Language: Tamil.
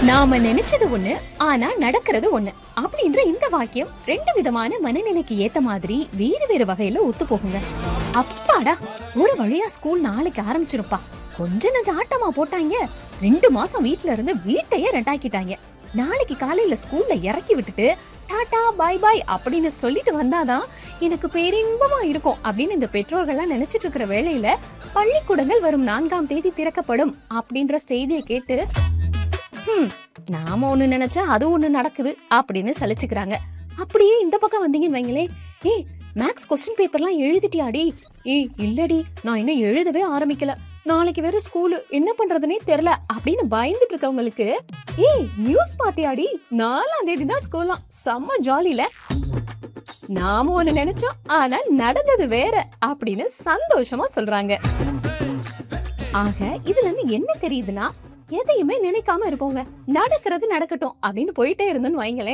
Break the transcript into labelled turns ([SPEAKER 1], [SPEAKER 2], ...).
[SPEAKER 1] நாம நினைச்சது ஒண்ணு, ஆனா நடக்கிறது ஒண்ணு அப்படின்ற இந்த வாக்கியம் ரெண்டு விதமான மனநிலைக்கு ஏத்த மாதிரி வேறு வேறு வகையில ஒத்து போகுங்க. அப்பாடா, ஒரு வழியா ஸ்கூல் நாளைக்கு ஆரம்பிச்சிருப்பா. கொஞ்ச நெஞ்ச ஆட்டமா போட்டாங்க. 2 மாசம் வீட்ல இருந்து வீட்டையே ரெண்டாக்கிட்டாங்க. நாளைக்கு காலையில ஸ்கூல்ல இறக்கி விட்டுட்டு டாடா பாய் பாய் அப்படின்னு சொல்லிட்டு வந்தாதான் எனக்கு பேரின்பமா இருக்கும் அப்படின்னு இந்த பெற்றோர்கள்லாம் நினைச்சிட்டு இருக்கிற வேளையில பள்ளிக்கூடங்கள் வரும் 4ஆம் தேதி திறக்கப்படும் அப்படின்ற செய்தியை கேட்டு நாம ஒண்ணு நினைச்சா அது ஒண்ணு நடக்குது அப்படின்னு சலிச்சுக்கிறாங்க. அப்படியே இந்த பக்கம் வந்தீங்கன்னு வைங்களே, ஏய் மேக்ஸ் கொஸ்டின் பேப்பர்லாம் எழுதிட்டியாடி? ஏய் இல்லடி, நான் இன்னும் எழுதவே ஆரம்பிக்கல, நாளைக்கு வேற ஸ்கூலு, என்ன பண்றதுனே தெரியல அப்படின்னு பயந்துட்டு இருக்கவங்களுக்கு, ஏய் நியூஸ் பாத்தியாடி, 4ஆம் தேதி தான் ஸ்கூலாம், செம்ம ஜாலில. நாம ஒண்ணு நினைச்சோம், ஆனா நடந்தது வேற அப்படின்னு சந்தோஷமா சொல்றாங்க. ஆக இதுல இருந்து என்ன தெரியுதுன்னா, எதையுமே நினைக்காம இருப்போங்க, நடக்கிறது நடக்கட்டும் அப்படின்னு போயிட்டே இருந்தோம்னு வைங்களேன்.